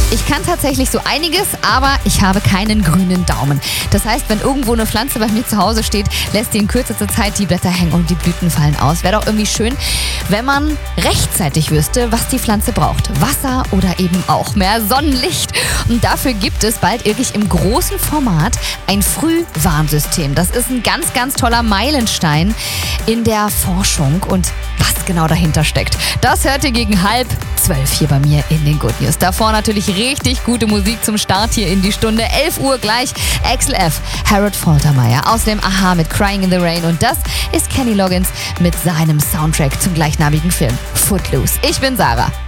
Ich kann tatsächlich so einiges, aber ich habe keinen grünen Daumen. Das heißt, wenn irgendwo eine Pflanze bei mir zu Hause steht, lässt die in kürzester Zeit die Blätter hängen und die Blüten fallen aus. Wäre doch irgendwie schön, wenn man rechtzeitig wüsste, was die Pflanze braucht. Wasser oder eben auch mehr Sonnenlicht. Und dafür gibt es bald wirklich im großen Format ein Frühwarnsystem. Das ist ein ganz, ganz toller Meilenstein in der Forschung und was genau dahinter steckt. Das hört ihr gegen 11:30 hier bei mir in den Good News. Davor natürlich richtig gute Musik zum Start hier in die Stunde. 11 Uhr gleich Axel F., Harold Faltermeyer. Außerdem Aha mit Crying in the Rain. Und das ist Kenny Loggins mit seinem Soundtrack zum gleichnamigen Film Footloose. Ich bin Sarah.